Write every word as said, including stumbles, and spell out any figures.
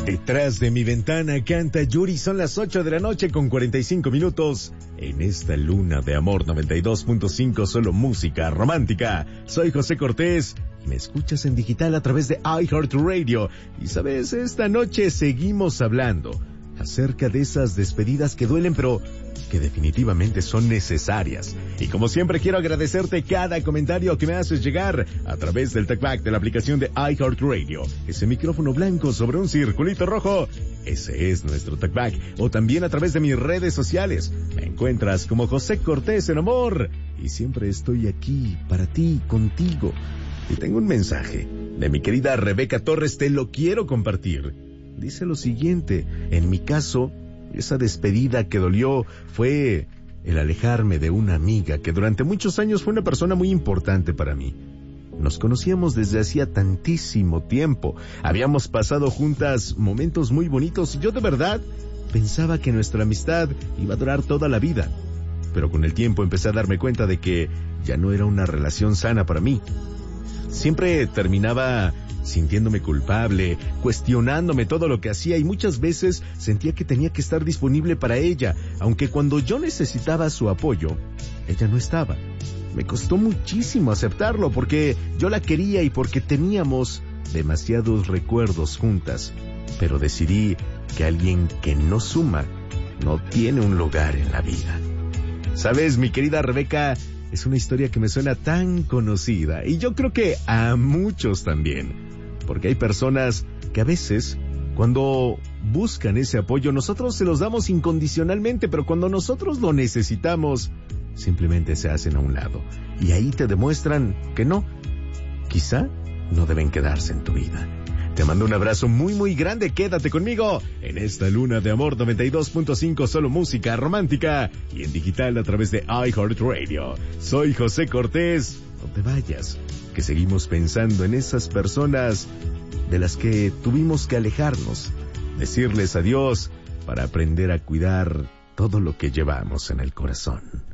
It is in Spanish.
Detrás de mi ventana canta Yuri, son las ocho de la noche con cuarenta y cinco minutos. En esta luna de amor noventa y dos punto cinco, solo música romántica. Soy José Cortés y me escuchas en digital a través de iHeartRadio. Y sabes, esta noche seguimos hablando acerca de esas despedidas que duelen, pero que definitivamente son necesarias. Y como siempre quiero agradecerte cada comentario que me haces llegar a través del TalkBack de la aplicación de iHeartRadio. Ese micrófono blanco sobre un circulito rojo, ese es nuestro TalkBack. O también a través de mis redes sociales. Me encuentras como José Cortés en Amor. Y siempre estoy aquí para ti, contigo. Y tengo un mensaje de mi querida Rebeca Torres, te lo quiero compartir. Dice lo siguiente: en mi caso, esa despedida que dolió fue el alejarme de una amiga que durante muchos años fue una persona muy importante para mí. Nos conocíamos desde hacía tantísimo tiempo, habíamos pasado juntas momentos muy bonitos y yo de verdad pensaba que nuestra amistad iba a durar toda la vida. Pero con el tiempo empecé a darme cuenta de que ya no era una relación sana para mí. Siempre terminaba sintiéndome culpable, cuestionándome todo lo que hacía y muchas veces sentía que tenía que estar disponible para ella, aunque cuando yo necesitaba su apoyo, ella no estaba. Me costó muchísimo aceptarlo porque yo la quería y porque teníamos demasiados recuerdos juntas, pero decidí que alguien que no suma no tiene un lugar en la vida. ¿Sabes, mi querida Rebeca? Es una historia que me suena tan conocida y yo creo que a muchos también. Porque hay personas que a veces, cuando buscan ese apoyo, nosotros se los damos incondicionalmente, pero cuando nosotros lo necesitamos, simplemente se hacen a un lado. Y ahí te demuestran que no, quizá no deben quedarse en tu vida. Te mando un abrazo muy muy grande, quédate conmigo en esta luna de amor noventa y dos punto cinco, solo música romántica y en digital a través de iHeartRadio. Soy José Cortés, no te vayas, que seguimos pensando en esas personas de las que tuvimos que alejarnos, decirles adiós para aprender a cuidar todo lo que llevamos en el corazón.